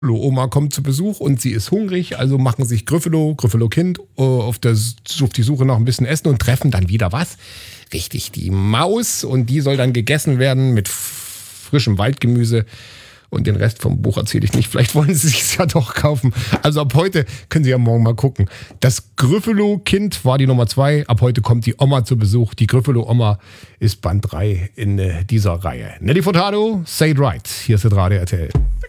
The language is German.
Oma kommt zu Besuch und sie ist hungrig, also machen sich Gryffalo Kind auf die Suche nach ein bisschen Essen und treffen dann wieder was? Richtig, die Maus, und die soll dann gegessen werden mit frischem Waldgemüse. Und den Rest vom Buch erzähle ich nicht. Vielleicht wollen Sie es ja doch kaufen. Also ab heute können Sie ja morgen mal gucken. Das Gryffalo-Kind war die Nummer 2. Ab heute kommt die Oma zu Besuch. Die Gryffalo-Oma ist Band 3 in dieser Reihe. Nelly Furtado, Say It Right. Hier ist das Radio RTL.